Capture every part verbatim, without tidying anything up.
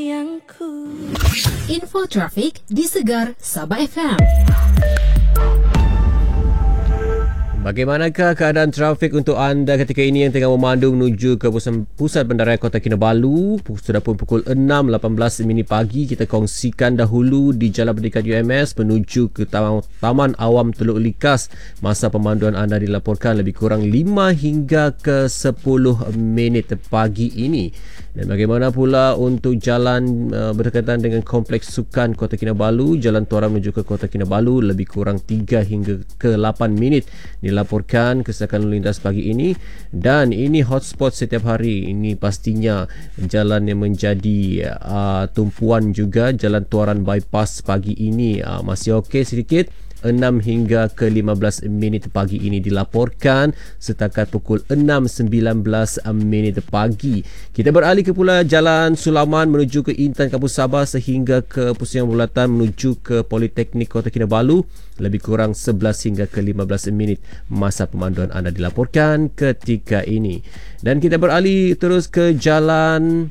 Info trafik di Segar Sabah F M. Bagaimanakah keadaan trafik untuk anda ketika ini yang tengah memandu menuju ke pusat, pusat bandaraya Kota Kinabalu? Sudah pun pukul enam lapan belas minit pagi. Kita kongsikan dahulu di Jalan Pendidikan U M S menuju ke Taman, Taman Awam Teluk Likas. Masa pemanduan anda dilaporkan lebih kurang lima hingga ke sepuluh minit pagi ini. Dan bagaimana pula untuk jalan uh, berkaitan dengan Kompleks Sukan Kota Kinabalu, Jalan Tuaran menuju ke Kota Kinabalu lebih kurang tiga hingga ke lapan minit dilaporkan kesesakan lalu lintas pagi ini. Dan ini hotspot setiap hari. Ini pastinya jalan yang menjadi uh, tumpuan juga. Jalan Tuaran Bypass pagi ini uh, masih okey sedikit. enam hingga ke lima belas minit pagi ini dilaporkan setakat pukul enam sembilan belas minit pagi. Kita beralih ke pula Jalan Sulaman menuju ke Intan Kampus Sabah sehingga ke Pusingan Bulatan menuju ke Politeknik Kota Kinabalu lebih kurang sebelas hingga ke lima belas minit masa pemanduan anda dilaporkan ketika ini. Dan kita beralih terus ke Jalan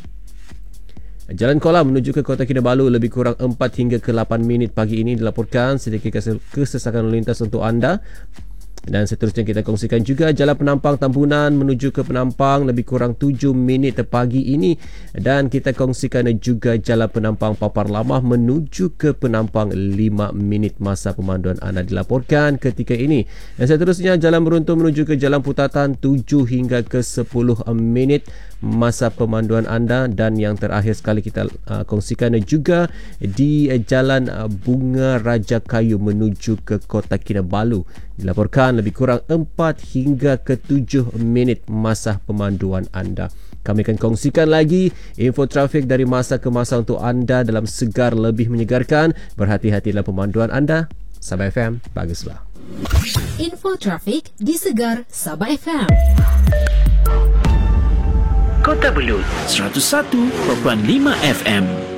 Jalan Kolam menuju ke Kota Kinabalu lebih kurang empat hingga ke lapan minit pagi ini dilaporkan sedikit kesesakan lalu lintas untuk anda. Dan seterusnya kita kongsikan juga Jalan Penampang Tambunan menuju ke Penampang lebih kurang tujuh minit pagi ini. Dan kita kongsikan juga Jalan Penampang Papar Lamah menuju ke Penampang lima minit masa pemanduan anda dilaporkan ketika ini. Dan seterusnya Jalan Beruntung menuju ke Jalan Putatan tujuh hingga ke sepuluh minit masa pemanduan anda. Dan yang terakhir sekali kita uh, kongsikan juga di uh, Jalan uh, Bunga Raja Kayu menuju ke Kota Kinabalu dilaporkan lebih kurang empat hingga ke tujuh minit masa pemanduan anda. Kami akan kongsikan lagi info trafik dari masa ke masa untuk anda dalam Segar Lebih Menyegarkan. Berhati-hati dalam pemanduan anda. Sabah F M, baguslah. Info trafik di Segar Sabah F M. Kota Belud seratus satu perpuluhan lima F M.